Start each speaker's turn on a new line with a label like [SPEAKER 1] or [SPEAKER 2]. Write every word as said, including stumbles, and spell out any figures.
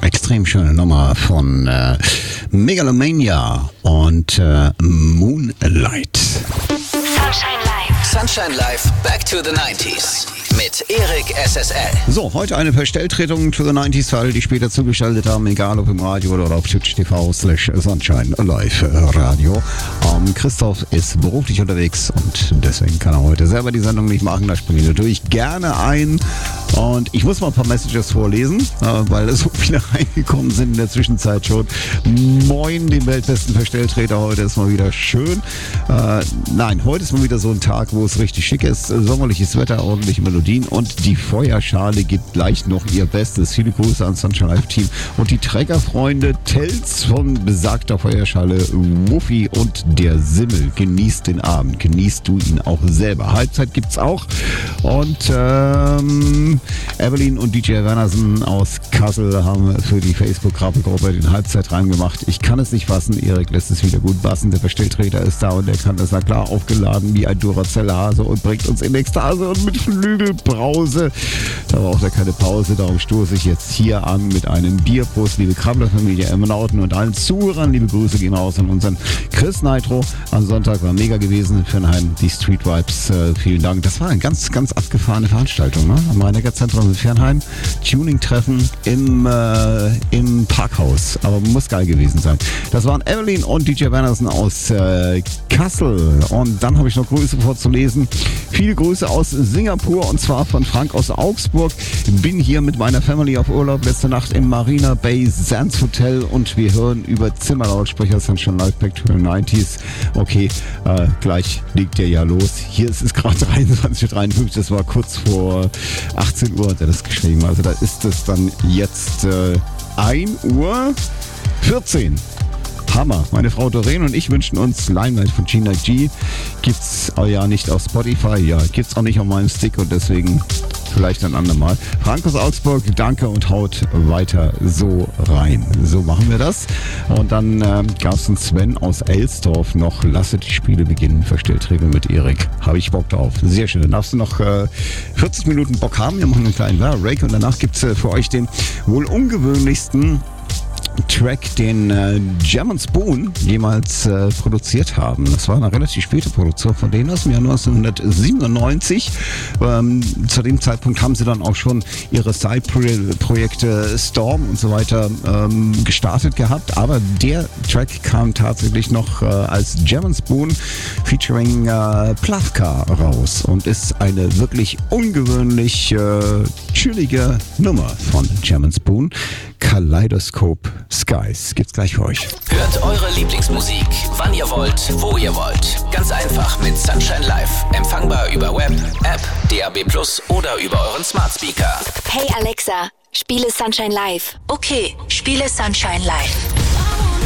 [SPEAKER 1] Extrem schöne Nummer von äh, Megalomania und äh, Moonlight.
[SPEAKER 2] Sunshine Live.
[SPEAKER 3] Sunshine Live, Back to the nineties mit Erik S S L.
[SPEAKER 1] So, heute eine Verstelltretung to the nineties für alle, die später zugeschaltet haben, egal ob im Radio oder auf Twitch T V slash Sunshine Live Radio. Ähm, Christoph ist beruflich unterwegs und deswegen kann er heute selber die Sendung nicht machen. Da springe ich natürlich gerne ein. Und ich muss mal ein paar Messages vorlesen, äh, weil so viele reingekommen sind in der Zwischenzeit schon. Moin, den weltbesten Verstelltreter. Heute ist mal wieder schön. Äh, nein, heute ist mal wieder so ein Tag, wo es richtig schick ist. Sommerliches Wetter, ordentliche Melodien und die Feuerschale gibt gleich noch ihr Bestes. Viele Grüße ans Sunshine Live Team und die Trägerfreunde Telz von besagter Feuerschale, Wuffi und der Simmel. Genießt den Abend, genießt du ihn auch selber. Halbzeit gibt's auch und ähm, Evelyn und D J Wernersen aus Kassel haben für die Facebook-Gruppe den Halbzeitreim gemacht. Ich kann es nicht fassen, Erik lässt es wieder gut bassen. Der Verstelltreter ist da und der kann das, na klar, aufgeladen wie ein Duracell-Hase und bringt uns in Ekstase und mit Flügelbrause. Da braucht er keine Pause, darum stoße ich jetzt hier an mit einem Bierprost. Liebe Krabbler-Familie, Emmenauten und allen Zuhörern, liebe Grüße gehen raus an unseren Chris Nitro. Am Sonntag war mega gewesen in Fernheim, die Street Vibes, äh, vielen Dank. Das war eine ganz, ganz abgefahrene Veranstaltung, ne? Am Rhein-Neckar-Zentrum in Fernheim. Tuning-Treffen im, äh, im Parkhaus. Aber muss geil gewesen sein. Das waren Evelyn und D J Wernersen aus äh, Kassel. Und dann habe ich noch Grüße vorzulesen. Viele Grüße aus Singapur und zwar von Frank aus Augsburg. Bin hier mit meiner Family auf Urlaub. Letzte Nacht im Marina Bay Sands Hotel und wir hören über Zimmerlautsprecher Sunshine Live Back to the nineties. Okay, äh, gleich legt der ja los. Hier ist es gerade dreiundzwanzig Uhr dreiundfünfzig. Das war kurz vor achtzehn Uhr hat er das geschrieben. Also da ist es dann jetzt äh, ein Uhr vierzehn. Hammer. Meine Frau Doreen und ich wünschen uns Limelight von Gina G. Gibt's auch ja nicht auf Spotify, ja, gibt's auch nicht auf meinem Stick und deswegen vielleicht ein andermal. Frank aus Augsburg, danke und haut weiter so rein. So machen wir das. Und dann äh, gab es einen Sven aus Elsdorf noch. Lasse die Spiele beginnen. Verstellträger mit Erik. Habe ich Bock drauf. Sehr schön. Dann darfst du noch äh, vierzig Minuten Bock haben. Wir machen einen kleinen Break und danach gibt's äh, für euch den wohl ungewöhnlichsten Track, den äh, Jam and Spoon jemals äh, produziert haben. Das war eine relativ späte Produktion von denen aus dem Jahr neunzehnhundertsiebenundneunzig. Ähm, zu dem Zeitpunkt haben sie dann auch schon ihre Side-Projekte Storm und so weiter ähm, gestartet gehabt, aber der Track kam tatsächlich noch äh, als Jam and Spoon featuring äh, Plavka raus und ist eine wirklich ungewöhnlich äh, chillige Nummer von Jam and Spoon. Kaleidoscope Skies. Gibt's gleich für euch.
[SPEAKER 3] Hört eure Lieblingsmusik, wann ihr wollt, wo ihr wollt. Ganz einfach mit Sunshine Live. Empfangbar über Web, App, D A B plus oder über euren Smart Speaker.
[SPEAKER 2] Hey Alexa, spiele Sunshine Live.
[SPEAKER 4] Okay, spiele Sunshine Live.